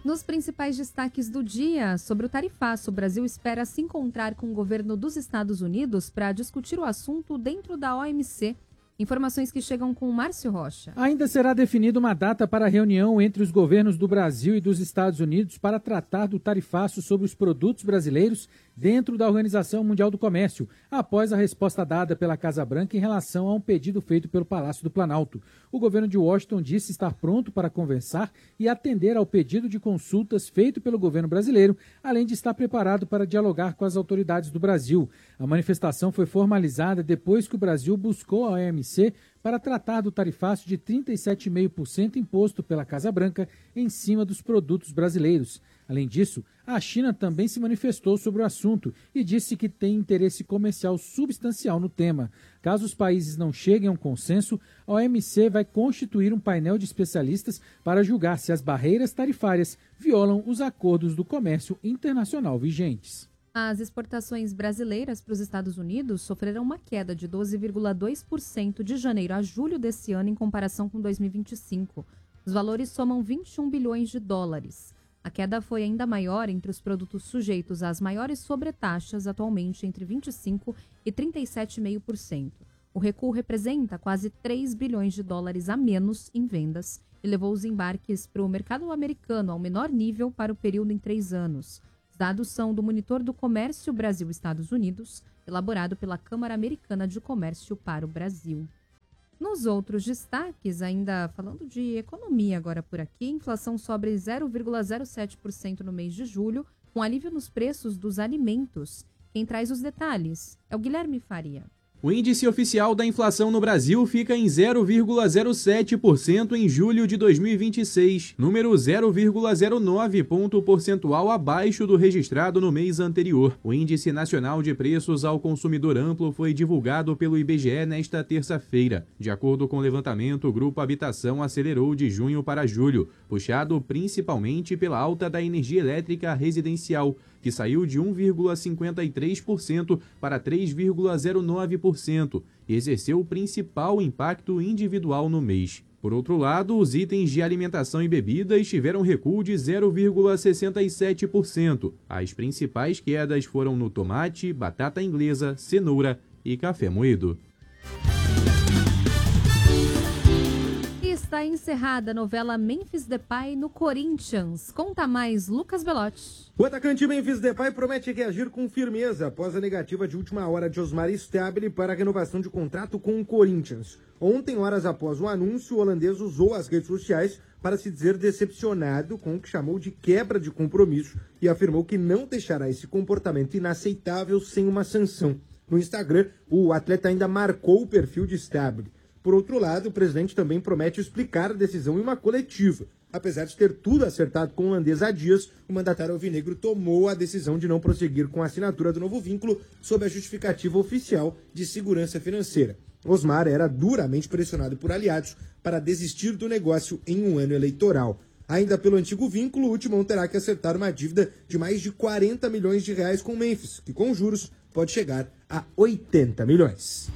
Nos principais destaques do dia, sobre o tarifaço, o Brasil espera se encontrar com o governo dos Estados Unidos para discutir o assunto dentro da OMC. Informações que chegam com o Márcio Rocha. Ainda será definida uma data para a reunião entre os governos do Brasil e dos Estados Unidos para tratar do tarifaço sobre os produtos brasileiros dentro da Organização Mundial do Comércio, após a resposta dada pela Casa Branca em relação a um pedido feito pelo Palácio do Planalto. O governo de Washington disse estar pronto para conversar e atender ao pedido de consultas feito pelo governo brasileiro, além de estar preparado para dialogar com as autoridades do Brasil. A manifestação foi formalizada depois que o Brasil buscou a OMC para tratar do tarifaço de 37,5% imposto pela Casa Branca em cima dos produtos brasileiros. Além disso, a China também se manifestou sobre o assunto e disse que tem interesse comercial substancial no tema. Caso os países não cheguem a um consenso, a OMC vai constituir um painel de especialistas para julgar se as barreiras tarifárias violam os acordos do comércio internacional vigentes. As exportações brasileiras para os Estados Unidos sofreram uma queda de 12,2% de janeiro a julho desse ano em comparação com 2025. Os valores somam 21 bilhões de dólares. A queda foi ainda maior entre os produtos sujeitos às maiores sobretaxas, atualmente entre 25% e 37,5%. O recuo representa quase 3 bilhões de dólares a menos em vendas e levou os embarques para o mercado americano ao menor nível para o período em 3 anos. Dados são do Monitor do Comércio Brasil-Estados Unidos, elaborado pela Câmara Americana de Comércio para o Brasil. Nos outros destaques, ainda falando de economia agora por aqui, inflação sobe 0,07% no mês de julho, com alívio nos preços dos alimentos. Quem traz os detalhes é o Guilherme Faria. O índice oficial da inflação no Brasil fica em 0,07% em julho de 2026, número 0,09 ponto percentual abaixo do registrado no mês anterior. O Índice Nacional de Preços ao Consumidor Amplo foi divulgado pelo IBGE nesta terça-feira. De acordo com o levantamento, o Grupo Habitação acelerou de junho para julho, puxado principalmente pela alta da energia elétrica residencial, que saiu de 1,53% para 3,09% e exerceu o principal impacto individual no mês. Por outro lado, os itens de alimentação e bebidas tiveram recuo de 0,67%. As principais quedas foram no tomate, batata inglesa, cenoura e café moído. Está encerrada a novela Memphis Depay no Corinthians. Conta mais, Lucas Belotti. O atacante Memphis Depay promete reagir com firmeza após a negativa de última hora de Osmar Stabile para a renovação de contrato com o Corinthians. Ontem, horas após o anúncio, o holandês usou as redes sociais para se dizer decepcionado com o que chamou de quebra de compromisso e afirmou que não deixará esse comportamento inaceitável sem uma sanção. No Instagram, o atleta ainda marcou o perfil de Stabile. Por outro lado, o presidente também promete explicar a decisão em uma coletiva. Apesar de ter tudo acertado com o holandês há dias, o mandatário alvinegro tomou a decisão de não prosseguir com a assinatura do novo vínculo sob a justificativa oficial de segurança financeira. Osmar era duramente pressionado por aliados para desistir do negócio em um ano eleitoral. Ainda pelo antigo vínculo, o Timão terá que acertar uma dívida de mais de 40 milhões de reais com o Memphis, que com juros pode chegar a 80 milhões.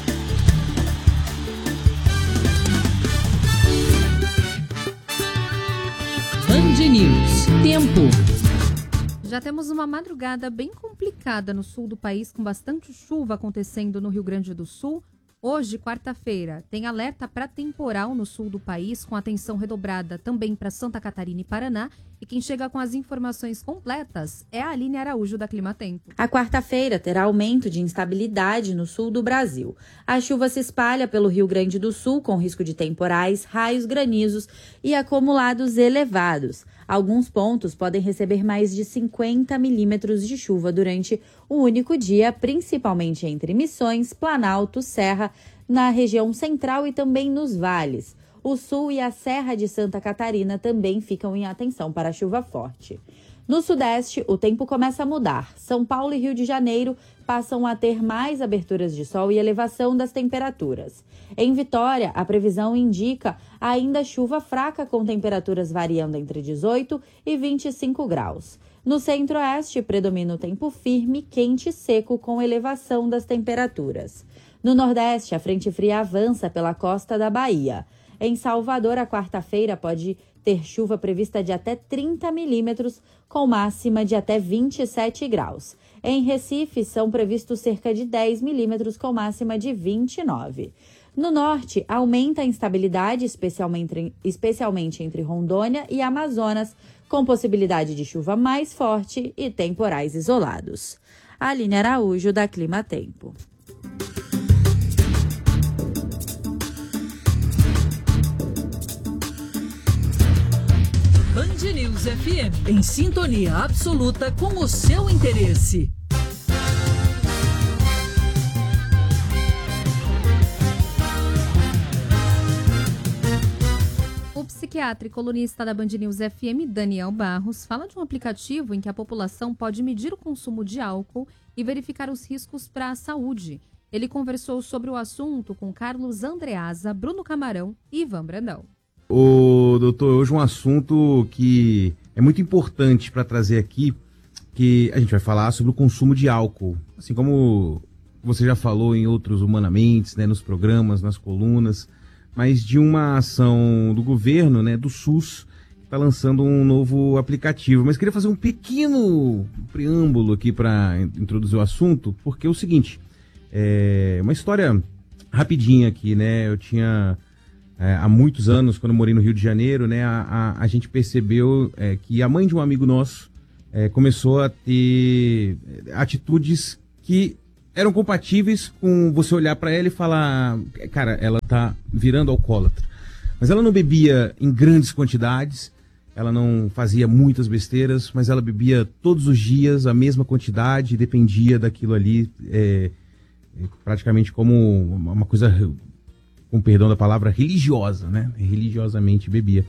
Band News. Tempo. Já temos uma madrugada bem complicada no sul do país, com bastante chuva acontecendo no Rio Grande do Sul. Hoje, quarta-feira, tem alerta para temporal no sul do país, com atenção redobrada também para Santa Catarina e Paraná. E quem chega com as informações completas é a Aline Araújo, da Climatempo. A quarta-feira terá aumento de instabilidade no sul do Brasil. A chuva se espalha pelo Rio Grande do Sul, com risco de temporais, raios, granizos e acumulados elevados. Alguns pontos podem receber mais de 50 milímetros de chuva durante um único dia, principalmente entre Missões, Planalto, Serra, na região central e também nos vales. O sul e a Serra de Santa Catarina também ficam em atenção para a chuva forte. No sudeste, o tempo começa a mudar. São Paulo e Rio de Janeiro passam a ter mais aberturas de sol e elevação das temperaturas. Em Vitória, a previsão indica ainda chuva fraca com temperaturas variando entre 18 e 25 graus. No centro-oeste, predomina o tempo firme, quente e seco com elevação das temperaturas. No nordeste, a frente fria avança pela costa da Bahia. Em Salvador, a quarta-feira pode ter chuva prevista de até 30 milímetros, com máxima de até 27 graus. Em Recife, são previstos cerca de 10 milímetros, com máxima de 29. No norte, aumenta a instabilidade, especialmente entre Rondônia e Amazonas, com possibilidade de chuva mais forte e temporais isolados. Aline Araújo, da Clima Tempo. Band News FM, em sintonia absoluta com o seu interesse. O psiquiatra e colunista da Band News FM, Daniel Barros, fala de um aplicativo em que a população pode medir o consumo de álcool e verificar os riscos para a saúde. Ele conversou sobre o assunto com Carlos Andreasa, Bruno Camarão e Ivan Brandão. Ô, doutor, hoje um assunto que é muito importante para trazer aqui, que a gente vai falar sobre o consumo de álcool. Assim como você já falou em outros Humanamente, né, nos programas, nas colunas, mas de uma ação do governo, né, do SUS, que está lançando um novo aplicativo. Mas queria fazer um pequeno preâmbulo aqui para introduzir o assunto, porque é o seguinte, uma história rapidinha aqui, né, eu tinha... há muitos anos, quando eu morei no Rio de Janeiro, né, a gente percebeu que a mãe de um amigo nosso começou a ter atitudes que eram compatíveis com você olhar para ela e falar, cara, ela tá virando alcoólatra. Mas ela não bebia em grandes quantidades, ela não fazia muitas besteiras, mas ela bebia todos os dias a mesma quantidade, dependia daquilo ali, praticamente como uma coisa... com perdão da palavra, religiosa, né? Religiosamente bebia.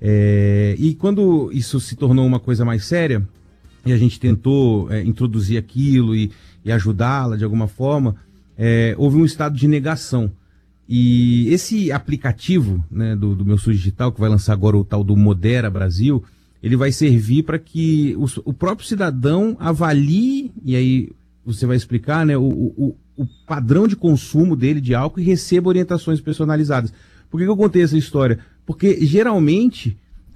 E quando isso se tornou uma coisa mais séria, e a gente tentou introduzir aquilo e ajudá-la de alguma forma, houve um estado de negação. E esse aplicativo, né, do Meu SUS Digital, que vai lançar agora o tal do Modera Brasil, ele vai servir para que o próprio cidadão avalie, e aí você vai explicar, né, o padrão de consumo dele de álcool e receba orientações personalizadas. Por que eu contei essa história? Porque geralmente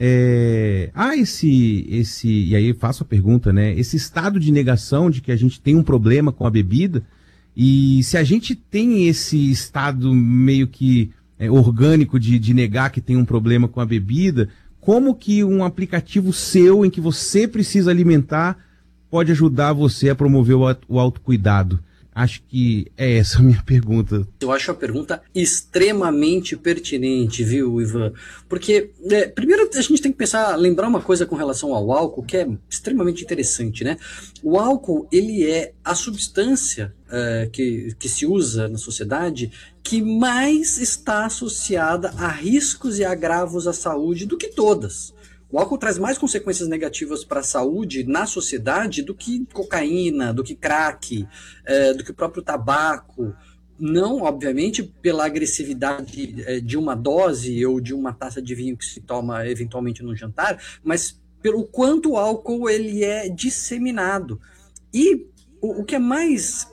há e aí eu faço a pergunta, né? Esse estado de negação de que a gente tem um problema com a bebida, e se a gente tem esse estado meio que orgânico de negar que tem um problema com a bebida, como que um aplicativo seu em que você precisa alimentar pode ajudar você a promover o autocuidado? Acho que é essa a minha pergunta. Eu acho a pergunta extremamente pertinente, viu, Ivan? Porque, primeiro, a gente tem que lembrar uma coisa com relação ao álcool, que é extremamente interessante, né? O álcool, ele é a substância que se usa na sociedade que mais está associada a riscos e agravos à saúde do que todas. O álcool traz mais consequências negativas para a saúde na sociedade do que cocaína, do que crack, do que o próprio tabaco. Não, obviamente, pela agressividade de uma dose ou de uma taça de vinho que se toma eventualmente no jantar, mas pelo quanto o álcool ele é disseminado. E o que é mais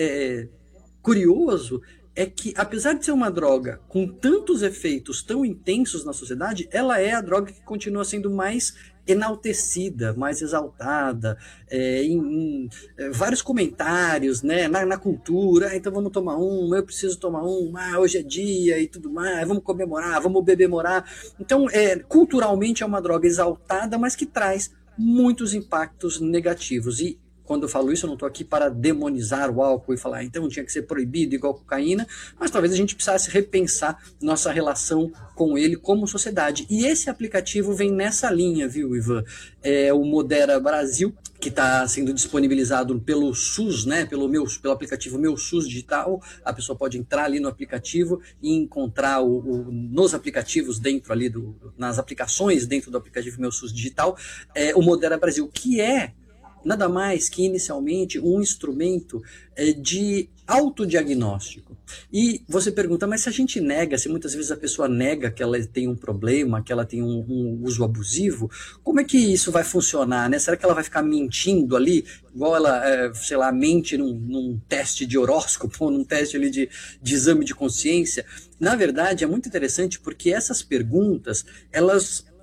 curioso é que, apesar de ser uma droga com tantos efeitos tão intensos na sociedade, ela é a droga que continua sendo mais enaltecida, mais exaltada, em vários comentários, né, na cultura. Então vamos tomar eu preciso tomar hoje é dia e tudo mais, vamos comemorar, vamos bebemorar. Então, culturalmente é uma droga exaltada, mas que traz muitos impactos negativos. E quando eu falo isso, eu não estou aqui para demonizar o álcool e falar, então tinha que ser proibido igual cocaína, mas talvez a gente precisasse repensar nossa relação com ele como sociedade. E esse aplicativo vem nessa linha, viu, Ivan? É o Modera Brasil, que está sendo disponibilizado pelo SUS, né, pelo aplicativo Meu SUS Digital. A pessoa pode entrar ali no aplicativo e encontrar nos aplicativos dentro ali, nas aplicações dentro do aplicativo Meu SUS Digital, o Modera Brasil, que é nada mais que inicialmente um instrumento de autodiagnóstico. E você pergunta, mas se a gente nega, se muitas vezes a pessoa nega que ela tem um problema, que ela tem um uso abusivo, como é que isso vai funcionar, né? Será que ela vai ficar mentindo ali, igual ela, sei lá, mente num teste de horóscopo, num teste ali de exame de consciência? Na verdade, é muito interessante porque essas perguntas, elas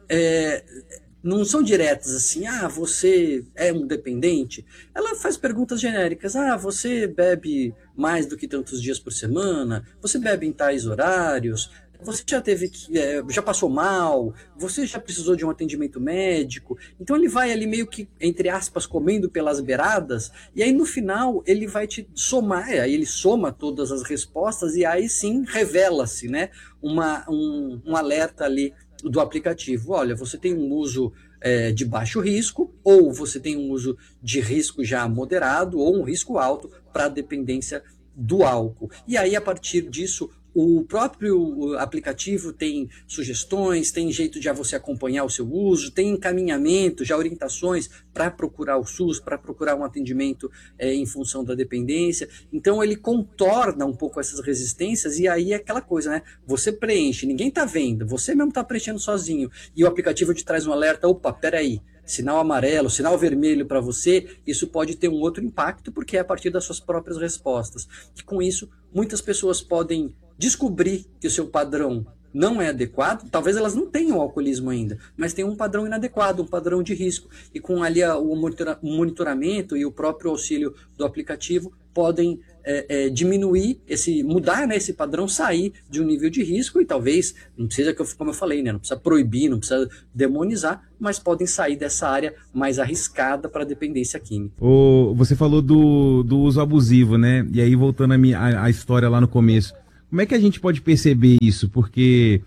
não são diretas assim, você é um dependente. Ela faz perguntas genéricas, você bebe mais do que tantos dias por semana, você bebe em tais horários, você já passou mal, você já precisou de um atendimento médico. Então ele vai ali meio que, entre aspas, comendo pelas beiradas, e aí no final ele vai te somar, aí ele soma todas as respostas e aí sim revela-se, né, um alerta ali do aplicativo. Olha, você tem um uso de baixo risco, ou você tem um uso de risco já moderado, ou um risco alto para a dependência do álcool. E aí, a partir disso, o próprio aplicativo tem sugestões, tem jeito de você acompanhar o seu uso, tem encaminhamento, já orientações para procurar o SUS, para procurar um atendimento em função da dependência. Então ele contorna um pouco essas resistências e aí é aquela coisa, né? Você preenche, ninguém está vendo, você mesmo está preenchendo sozinho e o aplicativo te traz um alerta, opa, peraí, sinal amarelo, sinal vermelho para você, isso pode ter um outro impacto porque é a partir das suas próprias respostas. E com isso, muitas pessoas podem descobrir que o seu padrão não é adequado, talvez elas não tenham alcoolismo ainda, mas tem um padrão inadequado, um padrão de risco, e com ali o monitoramento e o próprio auxílio do aplicativo podem diminuir, mudar, né, esse padrão, sair de um nível de risco e talvez, não precisa, como eu falei, né, não precisa proibir, não precisa demonizar, mas podem sair dessa área mais arriscada para a dependência química. Você falou do uso abusivo, né, e aí voltando a história lá no começo, como é que a gente pode perceber isso? Porque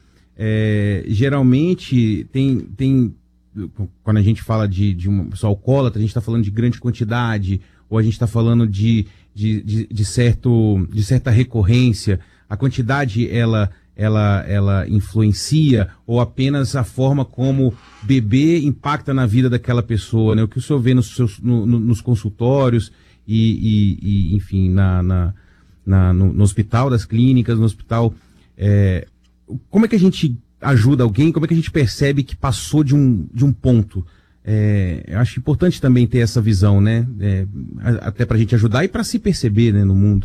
geralmente quando a gente fala de uma pessoa alcoólatra, a gente está falando de grande quantidade, ou a gente está falando de certa recorrência. A quantidade ela influencia, ou apenas a forma como beber impacta na vida daquela pessoa, né? O que o senhor vê nos consultórios e enfim, no hospital das clínicas, no hospital, como é que a gente ajuda alguém, como é que a gente percebe que passou de um ponto? Eu acho importante também ter essa visão, né? Até para a gente ajudar e para se perceber, né, no mundo.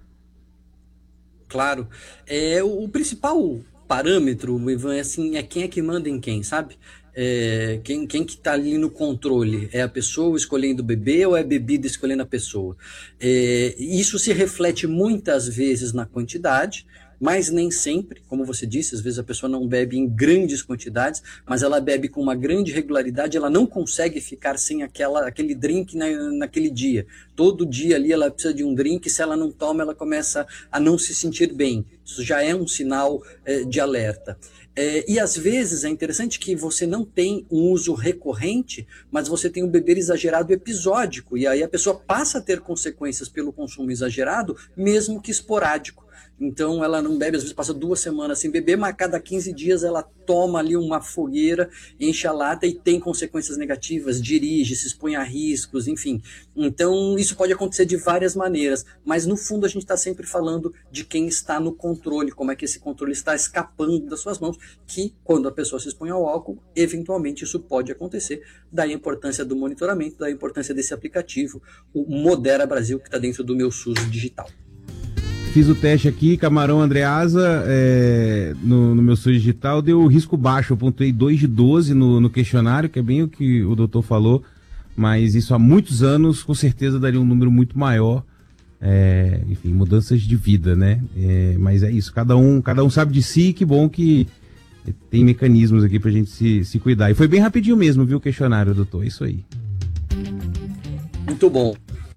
Claro. O principal parâmetro, Ivan, é quem é que manda em quem, sabe? Quem que está ali no controle? É a pessoa escolhendo beber ou é a bebida escolhendo a pessoa? Isso se reflete muitas vezes na quantidade, mas nem sempre, como você disse, às vezes a pessoa não bebe em grandes quantidades, mas ela bebe com uma grande regularidade, ela não consegue ficar sem aquele drink naquele dia. Todo dia ali ela precisa de um drink, se ela não toma, ela começa a não se sentir bem. Isso já é um sinal de alerta. E às vezes é interessante que você não tem um uso recorrente, mas você tem um beber exagerado episódico, e aí a pessoa passa a ter consequências pelo consumo exagerado, mesmo que esporádico. Então ela não bebe, às vezes passa 2 semanas sem beber, mas a cada 15 dias ela toma ali uma fogueira, enche a lata e tem consequências negativas, dirige, se expõe a riscos, enfim. Então isso pode acontecer de várias maneiras, mas no fundo a gente está sempre falando de quem está no controle, como é que esse controle está escapando das suas mãos, que quando a pessoa se expõe ao álcool, eventualmente isso pode acontecer. Daí a importância do monitoramento, daí a importância desse aplicativo, o Modera Brasil, que está dentro do meu SUS digital. Fiz o teste aqui, Camarão Andreasa, no meu SUS digital, deu risco baixo, eu pontuei 2 de 12 no questionário, que é bem o que o doutor falou, mas isso há muitos anos, com certeza daria um número muito maior, enfim, mudanças de vida, né? Mas é isso, cada um sabe de si, que bom que tem mecanismos aqui pra gente se cuidar. E foi bem rapidinho mesmo, viu, o questionário, doutor, é isso aí. Muito bom.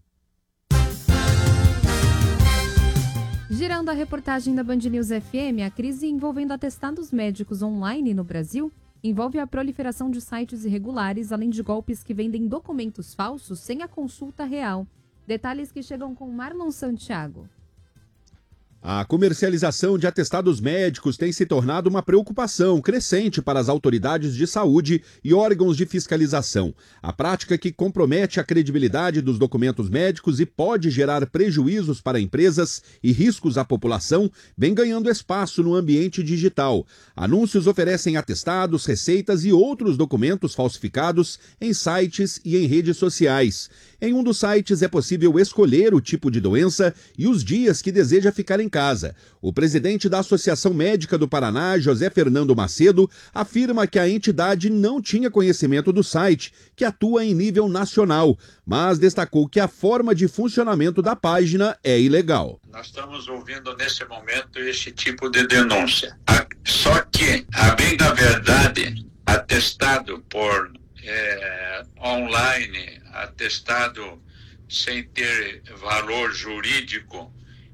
Girando a reportagem da Band News FM, a crise envolvendo atestados médicos online no Brasil envolve a proliferação de sites irregulares, além de golpes que vendem documentos falsos sem a consulta real. Detalhes que chegam com Marlon Santiago. A comercialização de atestados médicos tem se tornado uma preocupação crescente para as autoridades de saúde e órgãos de fiscalização. A prática que compromete a credibilidade dos documentos médicos e pode gerar prejuízos para empresas e riscos à população vem ganhando espaço no ambiente digital. Anúncios oferecem atestados, receitas e outros documentos falsificados em sites e em redes sociais. Em um dos sites é possível escolher o tipo de doença e os dias que deseja ficar em casa. O presidente da Associação Médica do Paraná, José Fernando Macedo, afirma que a entidade não tinha conhecimento do site, que atua em nível nacional, mas destacou que a forma de funcionamento da página é ilegal. Nós estamos ouvindo nesse momento esse tipo de denúncia. Só que, a bem da verdade, atestado por online, atestado sem ter valor jurídico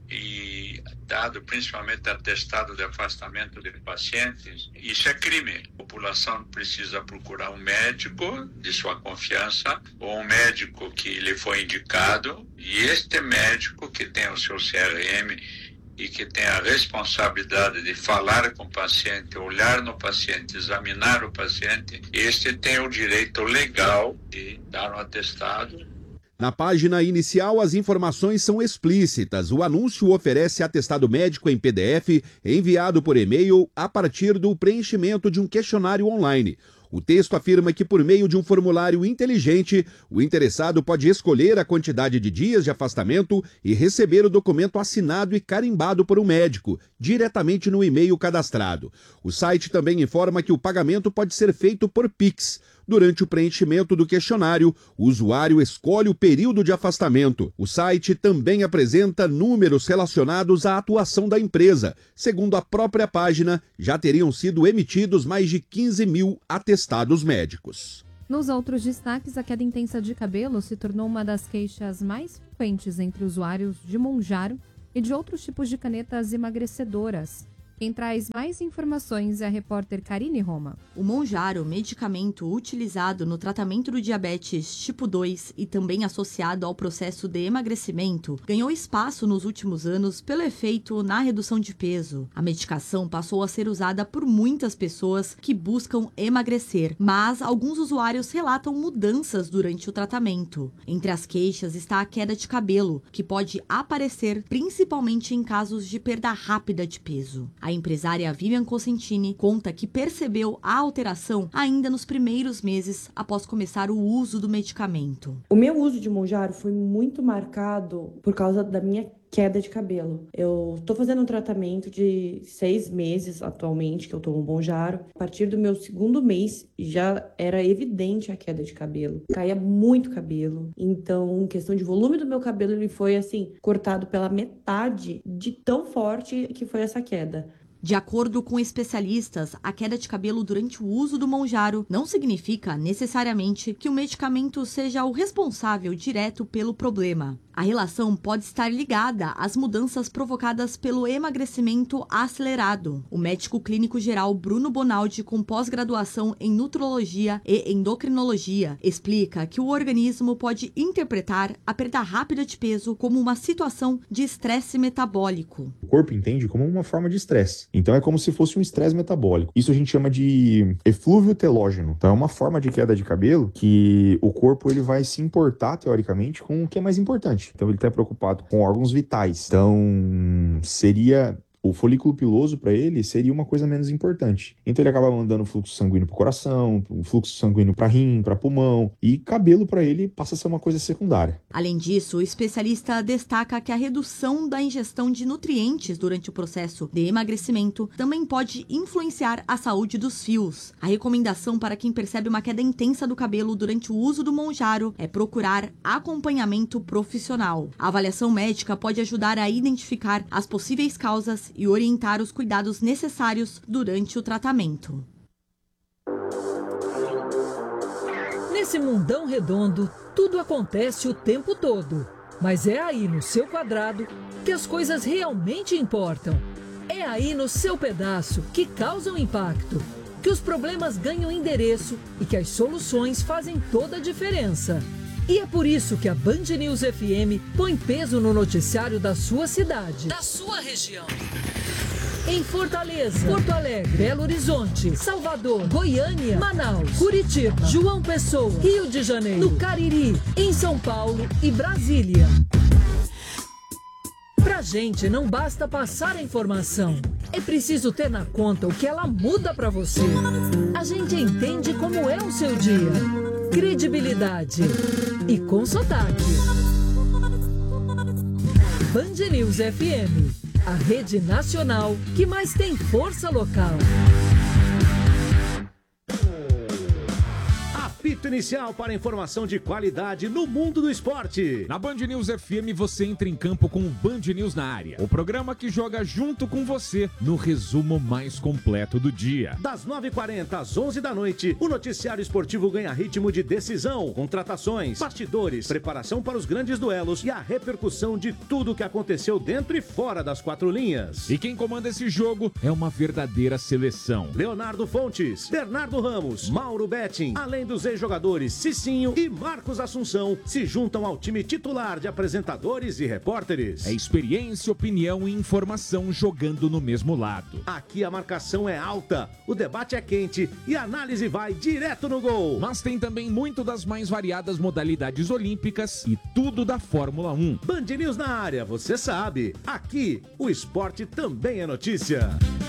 e dado principalmente atestado de afastamento de pacientes, isso é crime. A população precisa procurar um médico de sua confiança ou um médico que lhe foi indicado, e este médico que tem o seu CRM e que tem a responsabilidade de falar com o paciente, olhar no paciente, examinar o paciente, este tem o direito legal de dar um atestado. Na página inicial, as informações são explícitas. O anúncio oferece atestado médico em PDF enviado por e-mail a partir do preenchimento de um questionário online. O texto afirma que, por meio de um formulário inteligente, o interessado pode escolher a quantidade de dias de afastamento e receber o documento assinado e carimbado por um médico, diretamente no e-mail cadastrado. O site também informa que o pagamento pode ser feito por Pix. Durante o preenchimento do questionário, o usuário escolhe o período de afastamento. O site também apresenta números relacionados à atuação da empresa. Segundo a própria página, já teriam sido emitidos mais de 15 mil atestados médicos. Nos outros destaques, a queda intensa de cabelo se tornou uma das queixas mais frequentes entre usuários de Mounjaro e de outros tipos de canetas emagrecedoras. Quem traz mais informações é a repórter Karine Roma. O Mounjaro, medicamento utilizado no tratamento do diabetes tipo 2 e também associado ao processo de emagrecimento, ganhou espaço nos últimos anos pelo efeito na redução de peso. A medicação passou a ser usada por muitas pessoas que buscam emagrecer, mas alguns usuários relatam mudanças durante o tratamento. Entre as queixas está a queda de cabelo, que pode aparecer principalmente em casos de perda rápida de peso. A empresária Vivian Cosentini conta que percebeu a alteração ainda nos primeiros meses após começar o uso do medicamento. O meu uso de Mounjaro foi muito marcado por causa da minha queda de cabelo. Eu estou fazendo um tratamento de 6 meses atualmente, que eu tomo Mounjaro. A partir do meu segundo mês, já era evidente a queda de cabelo. Caía muito cabelo. Então, em questão de volume do meu cabelo, ele foi, assim, cortado pela metade de tão forte que foi essa queda. De acordo com especialistas, a queda de cabelo durante o uso do Mounjaro não significa necessariamente que o medicamento seja o responsável direto pelo problema. A relação pode estar ligada às mudanças provocadas pelo emagrecimento acelerado. O médico clínico geral Bruno Bonaldi, com pós-graduação em nutrologia e endocrinologia, explica que o organismo pode interpretar a perda rápida de peso como uma situação de estresse metabólico. O corpo entende como uma forma de estresse. Então é como se fosse um estresse metabólico. Isso a gente chama de eflúvio telógeno. Então é uma forma de queda de cabelo que o corpo ele vai se importar, teoricamente, com o que é mais importante. Então ele está preocupado com órgãos vitais. Então seria... O folículo piloso, para ele, seria uma coisa menos importante. Então ele acaba mandando fluxo sanguíneo para o coração, fluxo sanguíneo para rim, para pulmão, e cabelo para ele passa a ser uma coisa secundária. Além disso, o especialista destaca que a redução da ingestão de nutrientes durante o processo de emagrecimento também pode influenciar a saúde dos fios. A recomendação para quem percebe uma queda intensa do cabelo durante o uso do Mounjaro é procurar acompanhamento profissional. A avaliação médica pode ajudar a identificar as possíveis causas e orientar os cuidados necessários durante o tratamento. Nesse mundão redondo, tudo acontece o tempo todo. Mas é aí no seu quadrado que as coisas realmente importam. É aí no seu pedaço que causam impacto, que os problemas ganham endereço e que as soluções fazem toda a diferença. E é por isso que a Band News FM põe peso no noticiário da sua cidade, da sua região. Em Fortaleza, Porto Alegre, Belo Horizonte, Salvador, Goiânia, Manaus, Curitiba, João Pessoa, Rio de Janeiro, no Cariri, em São Paulo e Brasília. Pra gente não basta passar a informação, é preciso ter na conta o que ela muda pra você. A gente entende como é o seu dia. Credibilidade e com sotaque. Band News FM. a rede nacional que mais tem força local. Apito inicial para informação de qualidade no mundo do esporte. Na Band News FM você entra em campo com o Band News na área. O programa que joga junto com você no resumo mais completo do dia. Das 9h40 às 11 da noite, o noticiário esportivo ganha ritmo de decisão, contratações, bastidores, preparação para os grandes duelos e a repercussão de tudo que aconteceu dentro e fora das quatro linhas. E quem comanda esse jogo é uma verdadeira seleção. Leonardo Fontes, Bernardo Ramos, Mauro Betting, além dos ex-jogadores Cicinho e Marcos Assunção, se juntam ao time titular de apresentadores e repórteres. É experiência, opinião e informação jogando no mesmo lado. Aqui a marcação é alta, o debate é quente e a análise vai direto no gol. Mas tem também muito das mais variadas modalidades olímpicas e tudo da Fórmula 1. Band News na área, você sabe. Aqui, o esporte também é notícia.